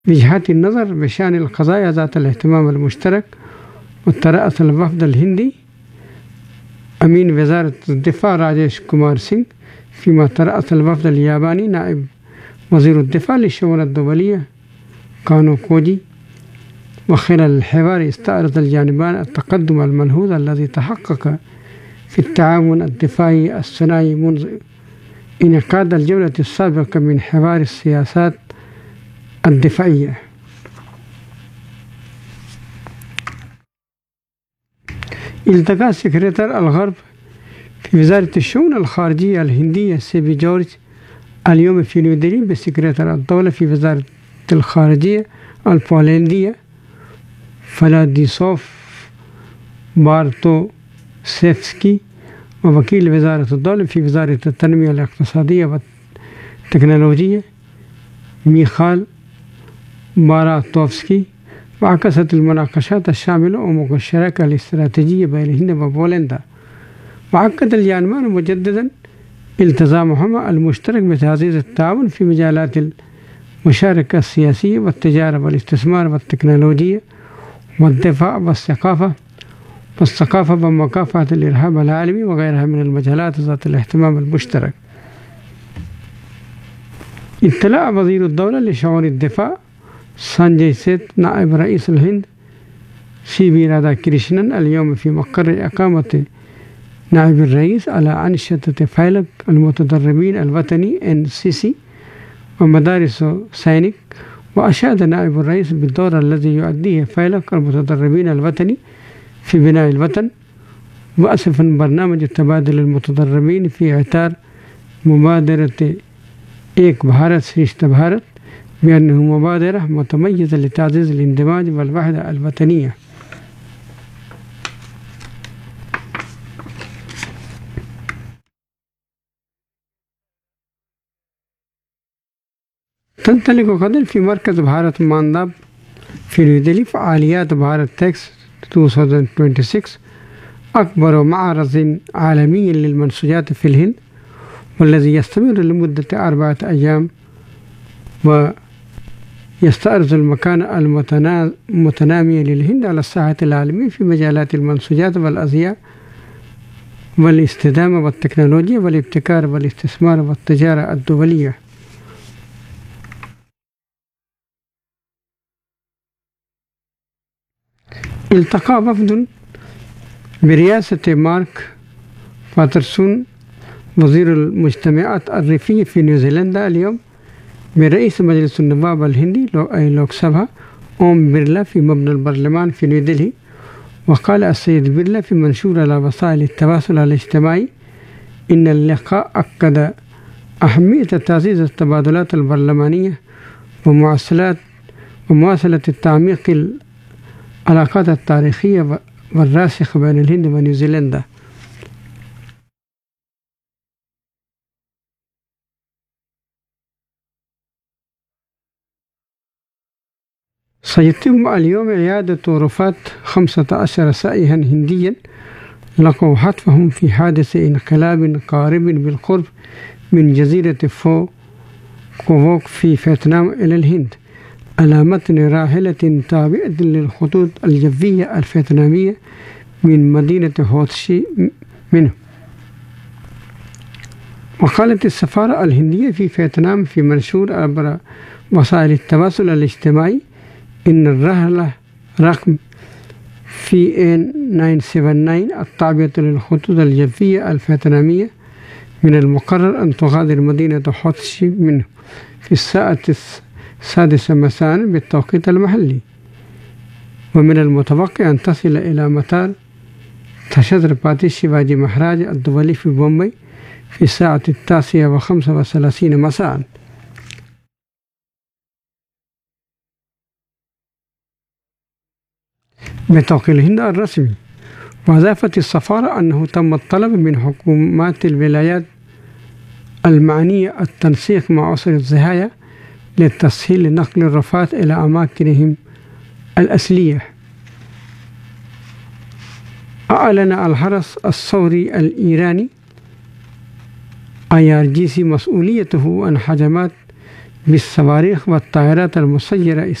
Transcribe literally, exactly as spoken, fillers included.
وجهات النظر بشأن القضايا ذات الاهتمام المشترك. وترأس الوفد الهندي أمين وزارة الدفاع راجيش كومار سينغ، فيما ترأس الوفد الياباني نائب وزير الدفاع للشؤون الدولية كانو كوجي. وخلال الحوار استعرض الجانبان التقدم الملحوظ الذي تحقق في التعاون الدفاعي الثنائي منذ انعقاد الجولة السابقة من حوار السياسات الدفاعية. التقى سكرتير الغرب في وزارة الشؤون الخارجية الهندية سيبي جورج اليوم في نيودلهي بسكرتير الدولة في وزارة الخارجية البولندية فلاديسوف بارتوسيفسكي، ووكيل وزارة الدولة في وزارة التنمية الاقتصادية والتكنولوجيا ميخال باراتوفسكي. وعكست المناقشات الشاملة وموقع الشراكة الاستراتيجية بين الهند وبولندا. وأكد الجانبان مجددا التزامهما المشترك بتعزيز التعاون في مجالات المشاركة السياسية والتجارة والاستثمار والتكنولوجيا والدفاع والثقافة والثقافة ومكافحة الإرهاب العالمي وغيرها من المجالات ذات الاهتمام المشترك. اطلع وزير الدولة لشؤون الدفاع سانجي سيت نائب رئيس الهند سي بي رادا كريشنن اليوم في مقر إقامة نائب الرئيس على أنشطة فيلق المتدربين الوطني إن سي سي ومدارس سينيك. وأشاد نائب الرئيس بالدور الذي يؤديه فيلق المتدربين الوطني في بناء الوطن، وأسف برنامج تبادل المتدربين في إطار مبادرة إيك بھارت شريشٹھ بھارت بأنه مبادرة متميزة لتعزيز الاندماج والوحدة الوطنية. تنطلق غدا في مركز بھارت مانداب في نيودلهي فعاليات بھارت تكس ألفين وستة وعشرين، أكبر معرض عالمي للمنسوجات في الهند، والذي يستمر لمدة أربعة أيام ويستعرض المكانة المتنامية للهند على الساحة العالمية في مجالات المنسوجات والأزياء والاستدامة والتكنولوجيا والابتكار والاستثمار والتجارة الدولية. التقى وفد برئاسة مارك باترسون وزير المجتمعات الريفية في نيوزيلندا اليوم برئيس مجلس النواب الهندي أي لوك سبها أوم بيرلا في مبنى البرلمان في نيودلهي. وقال السيد بيرلا في منشور على وسائل التواصل الاجتماعي إن اللقاء أكد أهمية تعزيز التبادلات البرلمانية ومواصلات ومواصلة التعميق العلاقات التاريخية والراسخة بين الهند ونيوزيلندا. سيتم اليوم إعادة وفاة خمسة عشر سائحا هنديا لقوا حتفهم في حادث انقلاب قارب بالقرب من جزيرة فو كوفوك في فيتنام إلى الهند على متن راحلة تابعة للخطوط الجوية الفيتنامية من مدينة هوتشي منه. وقالت السفارة الهندية في فيتنام في منشور عبر وسائل التواصل الاجتماعي إن الرحلة رقم في إن تسعمائة وسبعة وسبعين التابعة للخطوط الجوية الفيتنامية من المقرر أن تغادر مدينة هوتشي منه في الساعة السادسة مساء بالتوقيت المحلي، ومن المتوقع أن تصل إلى مطار تشترباتي شيفاجي مهاراج الدولي في بومبي في الساعة التاسعة وخمسة وثلاثين مساء. بتوقيع الهند الرسمي. وأضافت السفارة أنه تم الطلب من حكومات الولايات المعنية التنسيق مع أسر الضحايا للتسهيل نقل الرفاة إلى أماكنهم الأصلية. أعلن الحرس الثوري الإيراني آي آر جي سي مسؤوليته عن هجمات بالصواريخ والطائرات المسيرة